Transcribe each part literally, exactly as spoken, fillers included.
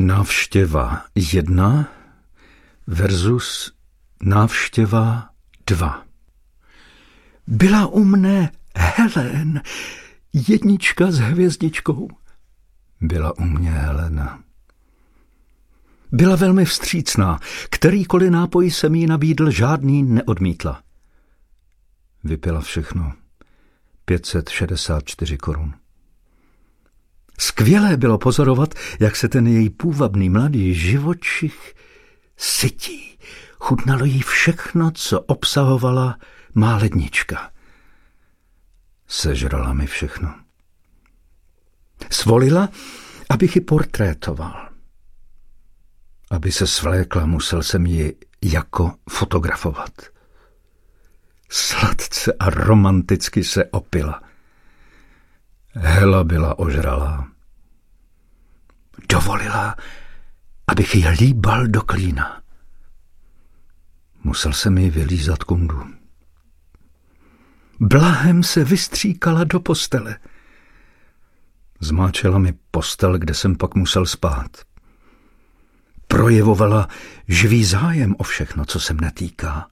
Návštěva jedna versus návštěva dva. Byla u mne Helen, jednička s hvězdičkou. Byla u mě Helena. Byla velmi vstřícná, kterýkoliv nápoj jsem jí nabídl, žádný neodmítla. Vypila všechno. pět set šedesát čtyři korun. Skvělé bylo pozorovat, jak se ten její půvabný mladý živočich sytí. Chutnalo jí všechno, co obsahovala má lednička. Sežrala mi všechno. Svolila, abych ji portrétoval. Aby se svlékla, musel jsem ji jako fotografovat. Sladce a romanticky se opila. Hela byla ožralá. Dovolila, abych ji líbal do klína. Musel jsem ji vylízat kundu. Blahem se vystříkala do postele. Zmáčela mi postel, kde jsem pak musel spát. Projevovala živý zájem o všechno, co se mne týká.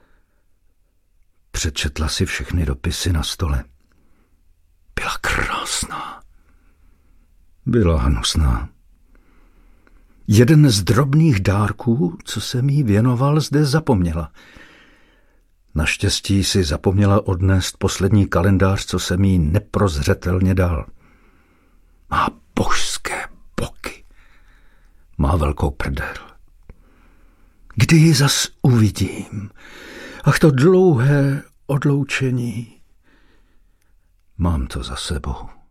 Přečetla si všechny dopisy na stole. Byla krásná. Byla hnusná. Jeden z drobných dárků, co jsem jí věnoval, zde zapomněla. Naštěstí si zapomněla odnést poslední kalendář, co jsem jí neprozřetelně dal. Má božské boky. Má velkou prdel. Kdy ji zas uvidím? Ach, to dlouhé odloučení. Mám to za sebou.